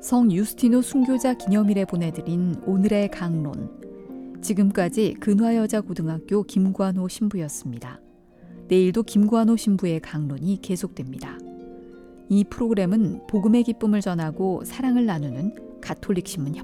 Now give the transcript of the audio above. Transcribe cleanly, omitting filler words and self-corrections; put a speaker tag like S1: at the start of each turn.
S1: 성 유스티누 순교자 기념일에 보내드린 오늘의 강론. 지금까지 근화여자고등학교 김관호 신부였습니다. 내일도 김관호 신부의 강론이 계속됩니다. 이 프로그램은 복음의 기쁨을 전하고 사랑을 나누는 가톨릭 신문